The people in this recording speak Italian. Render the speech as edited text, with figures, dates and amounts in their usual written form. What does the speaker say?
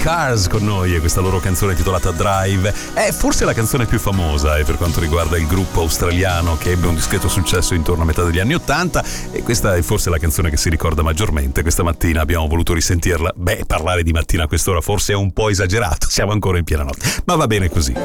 Cars con noi e questa loro canzone titolata Drive è forse la canzone più famosa per quanto riguarda il gruppo australiano che ebbe un discreto successo intorno a metà degli anni '80, e questa è forse la canzone che si ricorda maggiormente. Questa mattina abbiamo voluto risentirla. Parlare di mattina a quest'ora forse è un po' esagerato, siamo ancora in piena notte, ma va bene così.